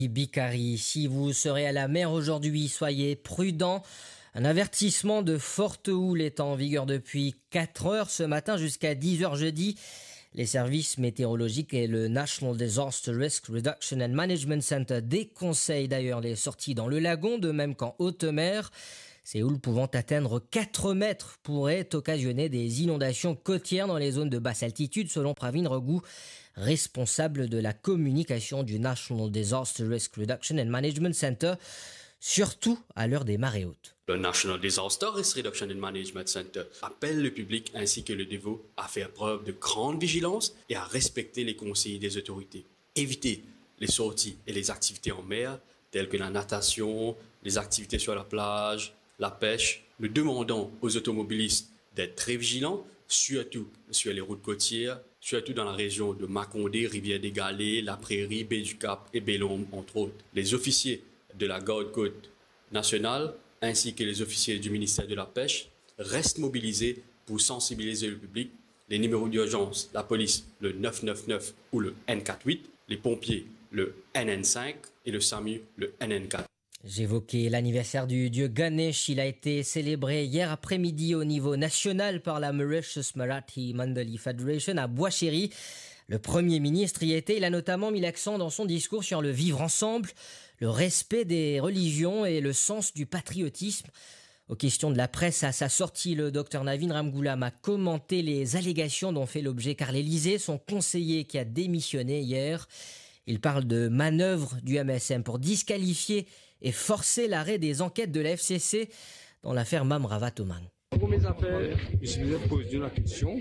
Bikari, si vous serez à la mer aujourd'hui, soyez prudents. Un avertissement de forte houle est en vigueur depuis 4 heures ce matin jusqu'à 10 heures jeudi. Les services météorologiques et le National Disaster Risk Reduction and Management Center déconseillent d'ailleurs les sorties dans le lagon, de même qu'en haute mer. Ces houles pouvant atteindre 4 mètres pourraient occasionner des inondations côtières dans les zones de basse altitude, selon Pravin Raghu, responsable de la communication du National Disaster Risk Reduction and Management Center, surtout à l'heure des marées hautes. Le National Disaster Risk Reduction and Management Center appelle le public ainsi que le dévot à faire preuve de grande vigilance et à respecter les conseils des autorités. Évitez les sorties et les activités en mer, telles que la natation, les activités sur la plage, la pêche. Nous demandons aux automobilistes d'être très vigilants, surtout sur les routes côtières, surtout dans la région de Makondé, Rivière-des-Galets, La Prairie, Baie-du-Cap et Bellombe, entre autres. Les officiers de la Garde-Côte nationale ainsi que les officiers du ministère de la Pêche restent mobilisés pour sensibiliser le public. Les numéros d'urgence, la police, le 999 ou le N48, les pompiers, le NN5 et le SAMU, le NN4. J'évoquais l'anniversaire du dieu Ganesh. Il a été célébré hier après-midi au niveau national par la Mauritius Marathi Mandali Federation à Bois-Chéry. Le Premier ministre y était. Il a notamment mis l'accent dans son discours sur le vivre ensemble, le respect des religions et le sens du patriotisme. Aux questions de la presse, à sa sortie, le docteur Navin Ramgoolam a commenté les allégations dont fait l'objet Carl Élysée, son conseiller qui a démissionné hier. Il parle de manœuvre du MSM pour disqualifier et forcer l'arrêt des enquêtes de la FCC dans l'affaire Mamravat Oman. Pour mes affaires, je me pose la question,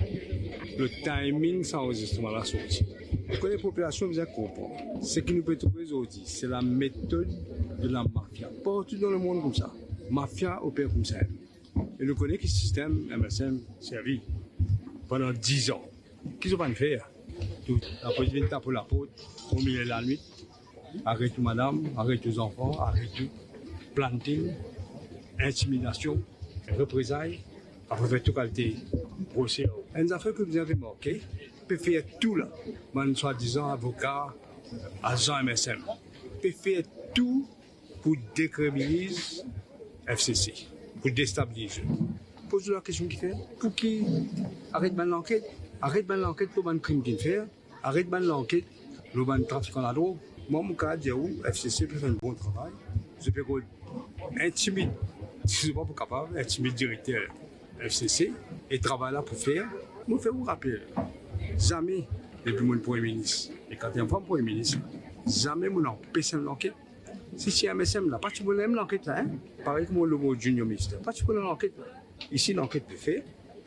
le timing sans enregistrement la sortie. Pour que les populations bien comprennent, ce qui nous peut trouver aujourd'hui, c'est la méthode de la mafia. Partout dans le monde comme ça, mafia opère comme ça. Et nous connaissons que le système MSM servi pendant 10 ans. Qu'est-ce qu'on va faire? La police vient taper la porte au milieu de la nuit. Arrête tout madame, arrête tous enfants, arrête tout. Planting, intimidation, représailles, après faire tout qualité, procès. Une affaire que vous avez remarqué, peut faire tout là, man soi-disant avocat, agent MSM, peut faire tout pour décriminaliser FCC, pour déstabiliser. Pose-vous la question qu'il fait, pour qui arrête l'enquête. Arrête bien l'enquête pour le crime qu'il fait. Arrête bien l'enquête pour le trafic en la drogue. Moi, mon cas, je dis FCC peut faire un bon travail. Je peux intimider, si je ne suis pas capable, intimider le directeur FCC et travailler là pour faire. Nous faisons rappeler, jamais, depuis mon Premier ministre, et quand il y a un Premier ministre, jamais mon empêche l'enquête. Si c'est un MSM, là, pas tu peux l'enquête là, hein? Pareil comme le mot junior ministre, pas tu peux l'enquête là. Ici, l'enquête est faite.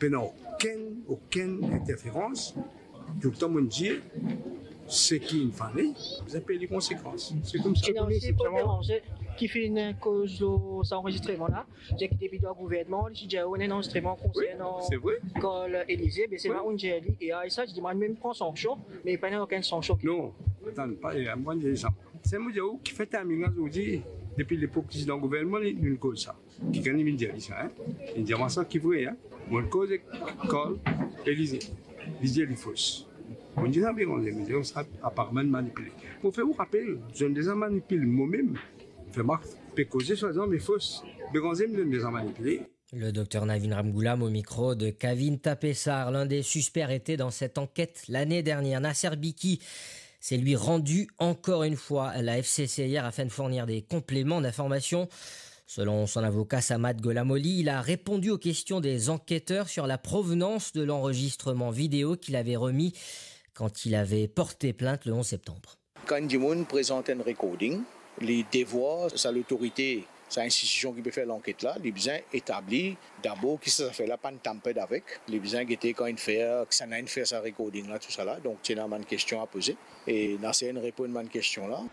Aucune interférence. Tout le temps, on dit ce qui est fallait, vous avez les conséquences. C'est comme ça. C'est pour déranger qui fait une cause de cet enregistrement-là. J'ai quitté le gouvernement, j'ai dit un enregistrement concernant Carl Élysée, mais c'est là où j'ai dit, et ça, je dis, moi, même prends sanction, mais pas aucune sanction. Non, attends, pas, moi, j'ai ça. C'est moi qui fait un minage aujourd'hui. Depuis l'époque du gouvernement, il y a une cause ça. Qui gagne une dire ça, hein? Une dire ça qui vrai, hein? Mon cause est Carl Élysée. Élysée est fausse. On dit ça, mais on sera apparemment manipulé. Pour faire vous rappeler, je ne les ai manipulés moi-même. Fait marque, peut causer soi-disant, mais fausse. Mais on ne les a manipulés. Le docteur Navin Ramgoolam au micro de Kavin Tapessar, l'un des suspects arrêtés dans cette enquête l'année dernière. Nasser Biki s'est lui rendu encore une fois à la FCC hier afin de fournir des compléments d'information. Selon son avocat Samad Golamoli, il a répondu aux questions des enquêteurs sur la provenance de l'enregistrement vidéo qu'il avait remis quand il avait porté plainte le 11 septembre. Quand Dimoun présente un recording, les devoirs, c'est l'autorité, c'est l'institution qui peut faire l'enquête là, les besoins établis, d'abord, qui ça fait là, pas de tamper avec, les besoins qui étaient quand il fait, que ça n'a pas fait sa recording là, tout ça là, donc c'est une question à poser, et là c'est une réponse à une question là.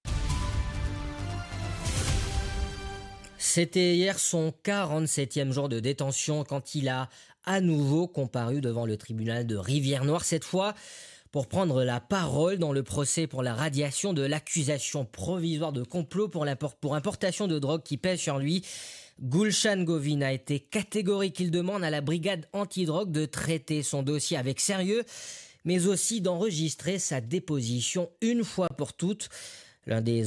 C'était hier son 47e jour de détention quand il a à nouveau comparu devant le tribunal de Rivière-Noire, cette fois pour prendre la parole dans le procès pour la radiation de l'accusation provisoire de complot pour importation de drogue qui pèse sur lui. Gulshan Govin a été catégorique. Il demande à la brigade antidrogue de traiter son dossier avec sérieux, mais aussi d'enregistrer sa déposition une fois pour toutes. L'un des